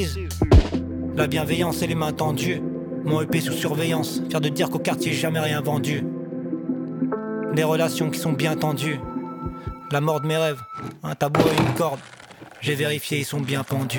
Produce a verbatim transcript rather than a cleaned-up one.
La bienveillance et les mains tendues. Mon E P sous surveillance, fier de dire qu'au quartier jamais rien vendu. Des relations qui sont bien tendues. La mort de mes rêves, un tabou et une corde. J'ai vérifié, ils sont bien pendus.